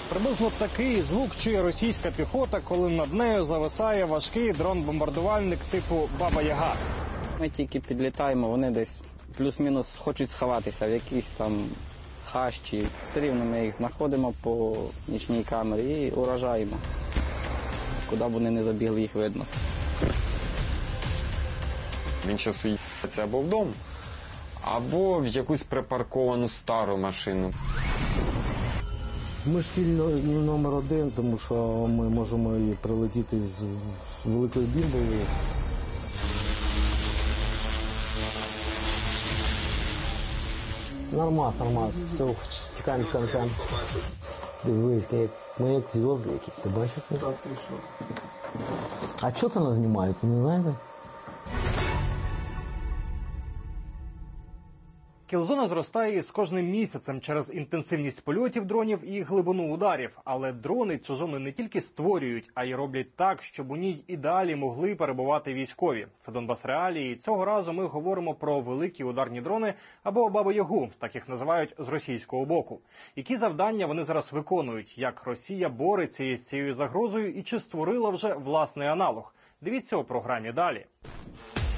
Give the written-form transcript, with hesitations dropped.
Приблизно такий звук чує російська піхота, коли над нею зависає важкий дрон-бомбардувальник типу «Баба-Яга». Ми тільки підлітаємо, вони десь плюс-мінус хочуть сховатися в якійсь там хащі. Все рівно ми їх знаходимо по нічній камері і уражаємо. Куди б вони не забігли, їх видно. Він зараз уїхається або в дом, або в якусь припарковану стару машину. Ми ж ціль номер один, тому що ми можемо і прилетіти з великою бімбою. Нормас, все, тікаємо. Дивись, ми як зв'язки якісь, ти бачиш? А що це нас знімають, ви не знаєте? Кілзона зростає з кожним місяцем через інтенсивність польотів дронів і глибину ударів. Але дрони цю зону не тільки створюють, а й роблять так, щоб у ній і далі могли перебувати військові. Це Донбас Реалії. Цього разу ми говоримо про великі ударні дрони або Бабу-Ягу, так їх називають з російського боку. Які завдання вони зараз виконують, як Росія бореться із цією загрозою і чи створила вже власний аналог. Дивіться у програмі далі.